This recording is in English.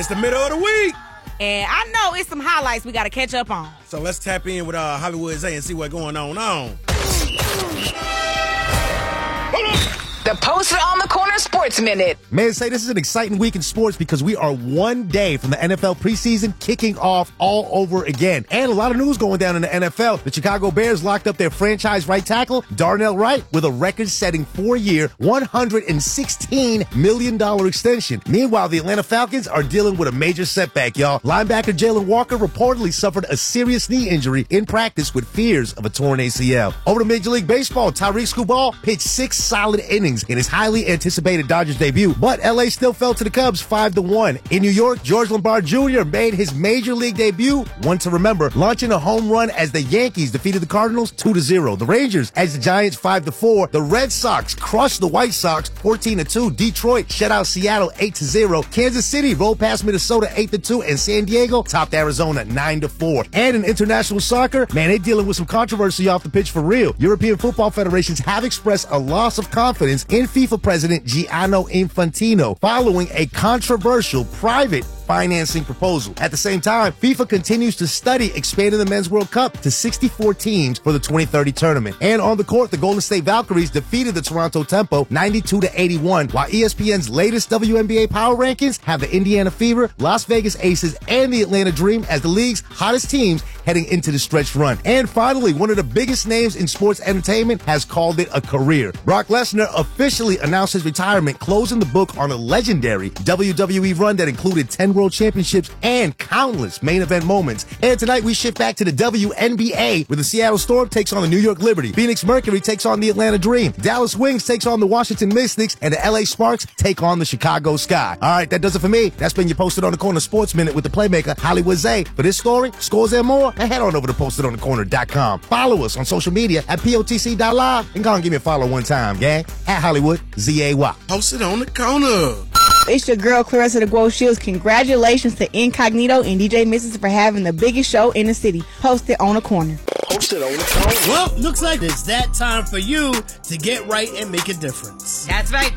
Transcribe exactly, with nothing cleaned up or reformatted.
It's the middle of the week. And I know it's some highlights we got to catch up on. So let's tap in with uh, Hollywood Zay and see what's going on on. The Poster on the Corner Sports Minute. Man, say this is an exciting week in sports because we are one day from the N F L preseason kicking off all over again. And a lot of news going down in the N F L. The Chicago Bears locked up their franchise right tackle, Darnell Wright, with a record-setting four-year, one hundred sixteen million dollars extension. Meanwhile, the Atlanta Falcons are dealing with a major setback, y'all. Linebacker Jalen Walker reportedly suffered a serious knee injury in practice with fears of a torn A C L. Over to Major League Baseball, Tyreek Skubal pitched six solid innings in his highly anticipated Dodgers debut, but L A still fell to the Cubs five to one. In New York, George Lombard Junior made his major league debut, one to remember, launching a home run as the Yankees defeated the Cardinals two to zero. The Rangers edged the Giants five to four. The Red Sox crushed the White Sox fourteen to two. Detroit shut out Seattle eight to zero. Kansas City rolled past Minnesota eight to two, and San Diego topped Arizona nine to four. And in international soccer, man, they dealing with some controversy off the pitch for real. European football federations have expressed a loss of confidence in FIFA President Gianni Infantino following a controversial private financing proposal. At the same time, FIFA continues to study expanding the Men's World Cup to sixty-four teams for the twenty thirty tournament. And on the court, the Golden State Valkyries defeated the Toronto Tempo ninety-two to eighty-one, while E S P N's latest W N B A power rankings have the Indiana Fever, Las Vegas Aces, and the Atlanta Dream as the league's hottest teams heading into the stretch run. And finally, one of the biggest names in sports entertainment has called it a career. Brock Lesnar officially announced his retirement, closing the book on a legendary W W E run that included ten World Championships and countless main event moments. And tonight we shift back to the W N B A, where the Seattle Storm takes on the New York Liberty, Phoenix Mercury takes on the Atlanta Dream, Dallas Wings takes on the Washington Mystics, and the L A Sparks take on the Chicago Sky. All right, that does it for me. That's been your Posted on the Corner Sports Minute with the playmaker Hollywood Zay. For this story, scores, and more, and head on over to posted on the corner dot com. Follow us on social media at P O T C dot live, and go and give me a follow one time, gang, at Hollywood Z A Y. Posted on the Corner. It's your girl, Clarissa the Guo Shields. Congratulations to Incognito and D J Missus for having the biggest show in the city. Posted on the Corner. Posted on the Corner. Well, looks like it's that time for you to get right and make a difference. That's right.